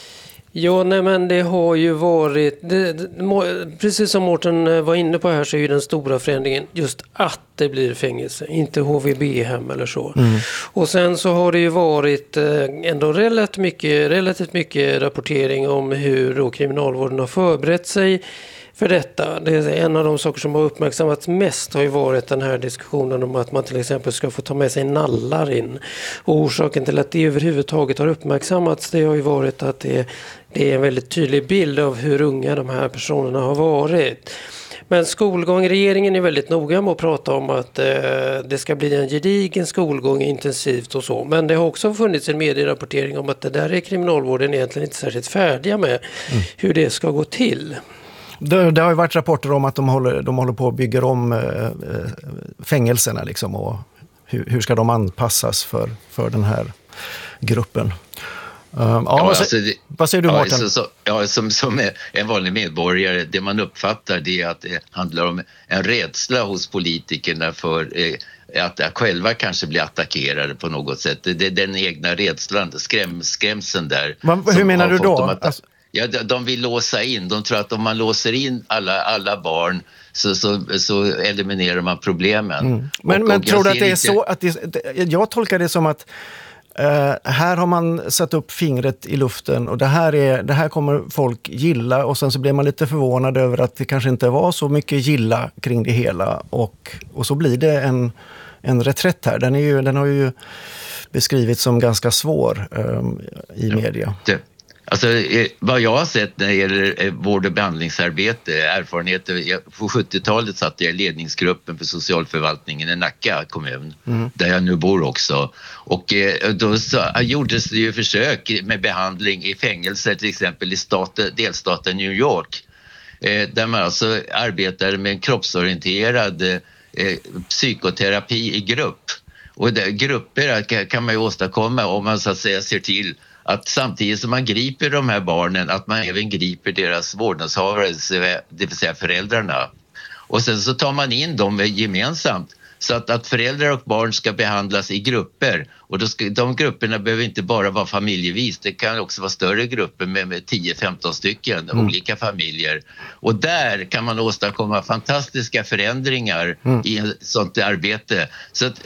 Ja, nej, men det har ju varit, precis som Mårten var inne på här, så är ju den stora förändringen just att det blir fängelse, inte HVB-hem eller så. Och sen så har det ju varit ändå relativt mycket rapportering om hur då kriminalvården har förberett sig för detta. Det är en av de saker som har uppmärksammats mest har ju varit den här diskussionen om att man till exempel ska få ta med sig nallar in. Och orsaken till att det överhuvudtaget har uppmärksammats, det har ju varit att det är en väldigt tydlig bild av hur unga de här personerna har varit. Men regeringen är väldigt noga med att prata om att det ska bli en gedigen skolgång intensivt och så. Men det har också funnits en medierapportering om att det där är kriminalvården egentligen inte särskilt färdiga med hur det ska gå till. Det har ju varit rapporter om att de håller på att bygga om fängelserna liksom, och hur ska de anpassas för den här gruppen. Vad säger du, Mårten? Som en vanlig medborgare, det man uppfattar det är att det handlar om en rädsla hos politikerna för att själva kanske bli attackerade på något sätt. Det är den egna rädslan, skrämseln där. Hur menar du då? Ja, de vill låsa in. De tror att om man låser in alla barn så eliminerar man problemen. Men tror du att det är så att jag tolkar det som att här har man satt upp fingret i luften och det här kommer folk gilla, och sen så blir man lite förvånad över att det kanske inte var så mycket gilla kring det hela, och så blir det en reträtt här. Den har ju beskrivits som ganska svår i media. Alltså, vad jag har sett när det gäller vård- och behandlingsarbete, erfarenheter, på 70-talet satt jag i ledningsgruppen för socialförvaltningen i Nacka kommun, där jag nu bor också. Och då gjordes det ju försök med behandling i fängelser, till exempel i delstaten New York, där man alltså arbetade med en kroppsorienterad psykoterapi i grupp. Och grupper kan man ju åstadkomma om man så att säga ser till att samtidigt som man griper de här barnen, att man även griper deras vårdnadshavare, det vill säga föräldrarna. Och sen så tar man in dem gemensamt så att föräldrar och barn ska behandlas i grupper. Och de grupperna behöver inte bara vara familjevis, det kan också vara större grupper med 10-15 stycken olika familjer. Och där kan man åstadkomma fantastiska förändringar i ett sånt arbete. Så att,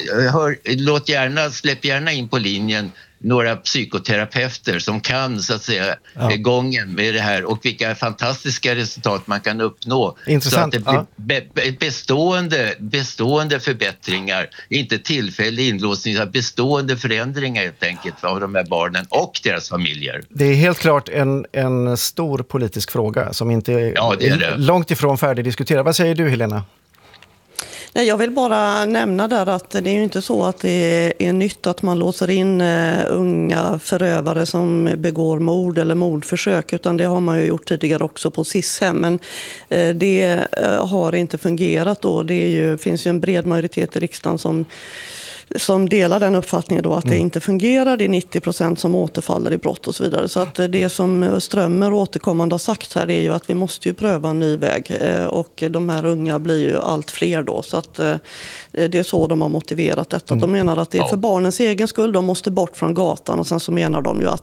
släpp gärna in på linjen några psykoterapeuter som kan så att säga gången med det här och vilka fantastiska resultat man kan uppnå. Intressant. Så att det blir bestående förbättringar, inte tillfällig inlåsning, bestående förändringar helt enkelt av de här barnen och deras familjer. Det är helt klart en stor politisk fråga som inte är långt ifrån färdigdiskuterad. Vad säger du, Helena? Nej, jag vill bara nämna där att det är ju inte så att det är nytt att man låser in unga förövare som begår mord eller mordförsök, utan det har man ju gjort tidigare också på SIS-hem. Men det har inte fungerat då. Det finns ju en bred majoritet i riksdagen som delar den uppfattningen då att det inte fungerar. Det är 90% som återfaller i brott och så vidare. Så att det som Strömmer återkommande har sagt här är ju att vi måste ju pröva en ny väg. Och de här unga blir ju allt fler då. Så att det är så de har motiverat detta. De menar att det är för barnens egen skull. De måste bort från gatan, och sen så menar de ju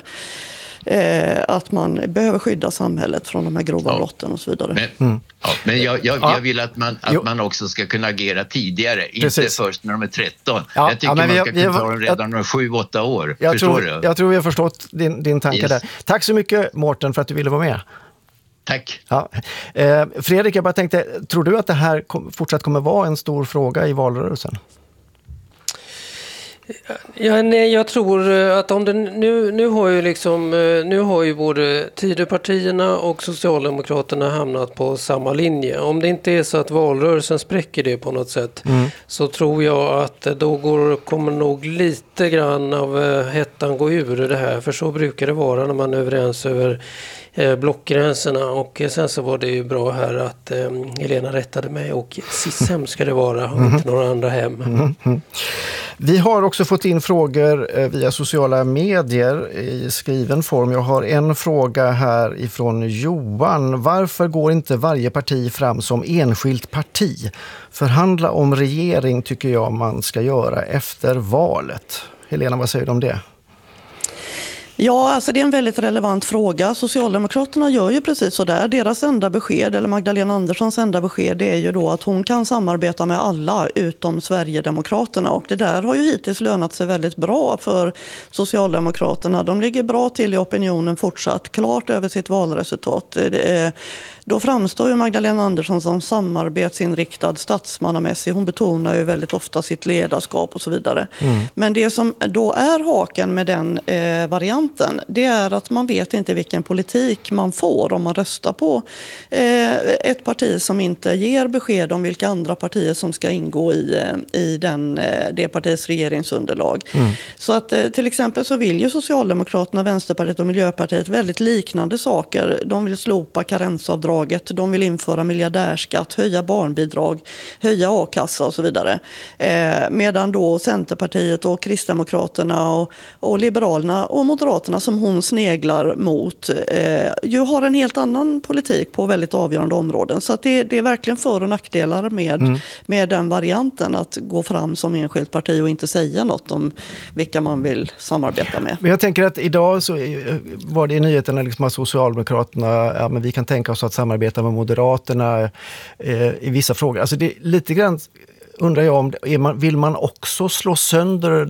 att man behöver skydda samhället från de här grova brotten och så vidare. Men jag vill att man också ska kunna agera tidigare, inte först när de är 13. Jag tycker man ska kunna ta dem redan när 7-8 år. Jag tror vi har förstått din tanke där. Tack så mycket, Mårten, för att du ville vara med. Tack. Ja. Fredrik, jag bara tänkte, tror du att det här fortsatt kommer vara en stor fråga i valrörelsen? Ja, nej, jag tror att om det nu har ju både Tidöpartierna och Socialdemokraterna hamnat på samma linje. Om det inte är så att valrörelsen spräcker det på något sätt, så tror jag att då kommer nog lite grann av hettan gå ur det här. För så brukar det vara när man är överens över blockgränserna. Och sen så var det ju bra här att Helena rättade mig, och SIS-hem ska det vara och inte några andra hem. Vi har också fått in frågor via sociala medier i skriven form. Jag har en fråga här ifrån Johan. Varför går inte varje parti fram som enskilt parti? Förhandla om regering tycker jag man ska göra efter valet. Helena, vad säger du om det? Ja, alltså det är en väldigt relevant fråga. Socialdemokraterna gör ju precis så där. Deras enda besked, eller Magdalena Anderssons enda besked, det är ju då att hon kan samarbeta med alla utom Sverigedemokraterna. Och det där har ju hittills lönat sig väldigt bra för Socialdemokraterna. De ligger bra till i opinionen fortsatt, klart över sitt valresultat. Då framstår ju Magdalena Andersson som samarbetsinriktad, statsmannamässig. Hon betonar ju väldigt ofta sitt ledarskap och så vidare. Men det som då är haken med den varianten, det är att man vet inte vilken politik man får om man röstar på ett parti som inte ger besked om vilka andra partier som ska ingå i det partiets regeringsunderlag. Så att till exempel så vill ju Socialdemokraterna, Vänsterpartiet och Miljöpartiet väldigt liknande saker. De vill slopa karensavdrag. De vill införa miljardärskatt, höja barnbidrag, höja a-kassa och så vidare. Medan då Centerpartiet och Kristdemokraterna och Liberalerna och Moderaterna, som hon sneglar mot, ju har en helt annan politik på väldigt avgörande områden. Så att det är verkligen för- och nackdelar med den varianten, att gå fram som enskilt parti och inte säga något om vilka man vill samarbeta med. Men jag tänker att idag så var det i nyheterna liksom att Socialdemokraterna, men vi kan tänka oss att samarbeta med Moderaterna i vissa frågor. Alltså det lite grann undrar jag om vill man också slå sönder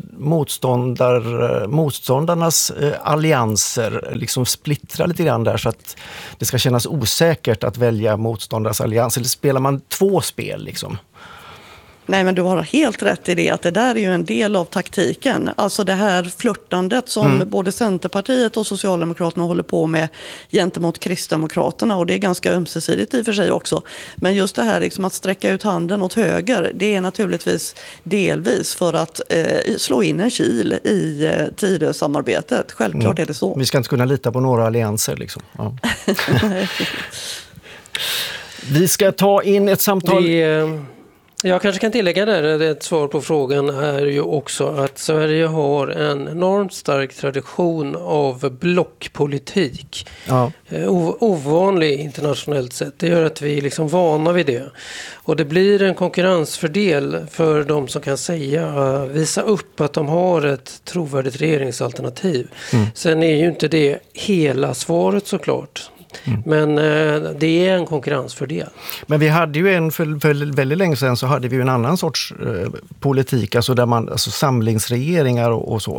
motståndarnas allianser, liksom splittra lite grann där så att det ska kännas osäkert att välja motståndarnas allians, eller spelar man två spel liksom? Nej, men du har helt rätt i det, att det där är ju en del av taktiken. Alltså det här flörtandet som både Centerpartiet och Socialdemokraterna håller på med gentemot Kristdemokraterna, och det är ganska ömsesidigt i och för sig också. Men just det här liksom att sträcka ut handen åt höger, det är naturligtvis delvis för att slå in en kil i Tidösamarbetet. Självklart är det så. Vi ska inte kunna lita på några allianser liksom. Ja. Vi ska ta in ett samtal. Jag kanske kan tillägga där, ett svar på frågan är ju också att Sverige har en enormt stark tradition av blockpolitik. Ja. Ovanlig internationellt sett. Det gör att vi är liksom vana vid det. Och det blir en konkurrensfördel för de som kan visa upp att de har ett trovärdigt regeringsalternativ. Sen är ju inte det hela svaret såklart. Men det är en konkurrensfördel. Men vi hade ju för väldigt länge sedan så hade vi ju en annan sorts politik, alltså där alltså samlingsregeringar och så.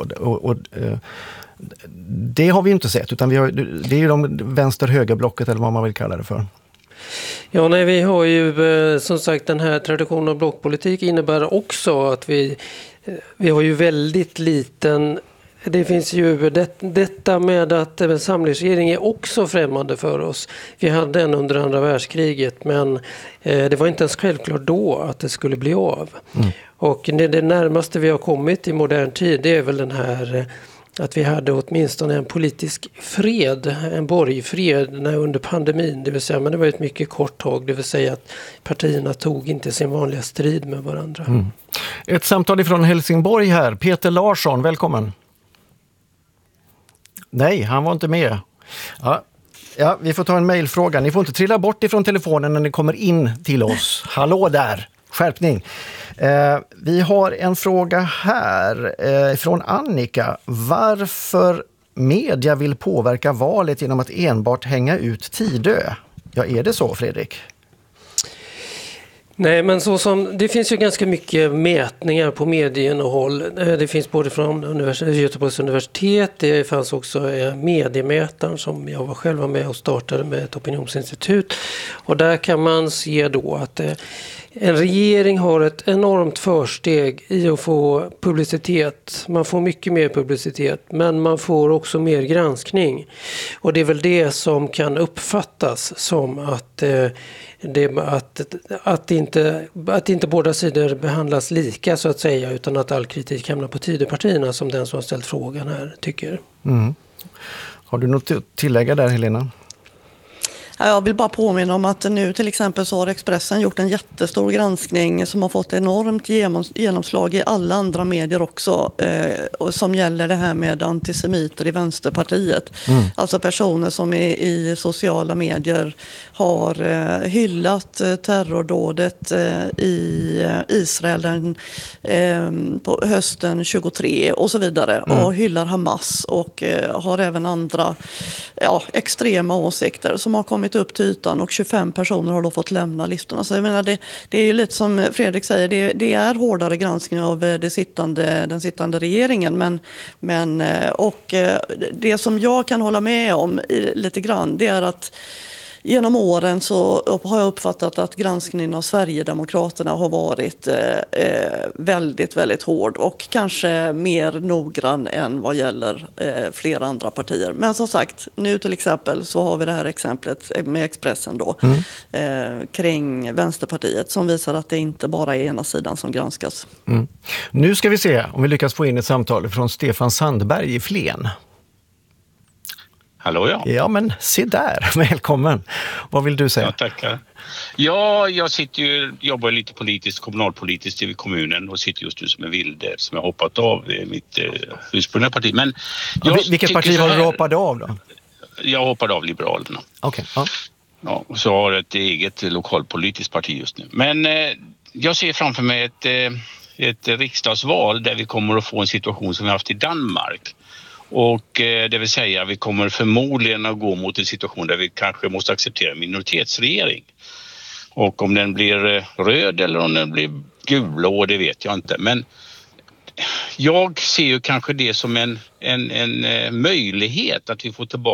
Det har vi ju inte sett, utan det är ju de vänster-högerblocket eller vad man vill kalla det för. Ja, nej, vi har ju som sagt den här traditionen av blockpolitik innebär också att vi har ju väldigt liten. Det finns ju detta med att en samlingsregering är också främmande för oss. Vi hade en under andra världskriget, men det var inte ens självklart då att det skulle bli av. Och det närmaste vi har kommit i modern tid, det är väl den här att vi hade åtminstone en politisk fred, en borgfred under pandemin. Det vill säga, men det var ett mycket kort tag, det vill säga att partierna tog inte sin vanliga strid med varandra. Ett samtal ifrån Helsingborg här. Peter Larsson, välkommen. Nej, han var inte med. Ja, vi får ta en mejlfråga. Ni får inte trilla bort ifrån telefonen när ni kommer in till oss. Hallå där, skärpning. Vi har en fråga här från Annika. Varför media vill påverka valet genom att enbart hänga ut Tidö? Ja, är det så, Fredrik? Nej, men det finns ju ganska mycket mätningar på medieinnehåll. Det finns både från Göteborgs universitet, det fanns också mediemätaren som jag var själv med och startade med ett opinionsinstitut. Och där kan man se då att en regering har ett enormt försteg i att få publicitet. Man får mycket mer publicitet, men man får också mer granskning. Och det är väl det som kan uppfattas som att inte båda sidor behandlas lika så att säga, utan att all kritik hamnar på Tidöpartierna, som den som har ställt frågan här tycker. Har du något att tillägga där, Helena? Jag vill bara påminna om att nu till exempel så har Expressen gjort en jättestor granskning som har fått enormt genomslag i alla andra medier också, och som gäller det här med antisemiter i Vänsterpartiet. Alltså personer som i sociala medier har hyllat terrordådet i Israel på hösten 23 och så vidare, och hyllar Hamas och har även andra extrema åsikter som har kommit upp till ytan, och 25 personer har då fått lämna listorna. Så jag menar, det är ju lite som Fredrik säger, det är hårdare granskning av den sittande regeringen, men det som jag kan hålla med om lite grann, det är att genom åren så har jag uppfattat att granskningen av Sverigedemokraterna har varit väldigt, väldigt hård och kanske mer noggrann än vad gäller flera andra partier. Men som sagt, nu till exempel så har vi det här exemplet med Expressen då, kring Vänsterpartiet, som visar att det inte bara är ena sidan som granskas. Nu ska vi se om vi lyckas få in ett samtal från Stefan Sandberg i Flen. Hallå, ja. Ja, men se där. Välkommen. Vad vill du säga? Ja, tackar. Ja, jag jobbar lite politiskt, kommunalpolitiskt i kommunen, och sitter just nu som en vilde som jag hoppat av. Det är mitt ursprungliga parti. Men vilket parti har du hoppat av då? Jag hoppade av Liberalerna. Okej. Ja, och så har jag ett eget lokalpolitiskt parti just nu. Men jag ser framför mig ett riksdagsval där vi kommer att få en situation som vi haft i Danmark. Och det vill säga, vi kommer förmodligen att gå mot en situation där vi kanske måste acceptera en minoritetsregering. Och om den blir röd eller om den blir gulblå, det vet jag inte. Men jag ser ju kanske det som en möjlighet att vi får tillbaka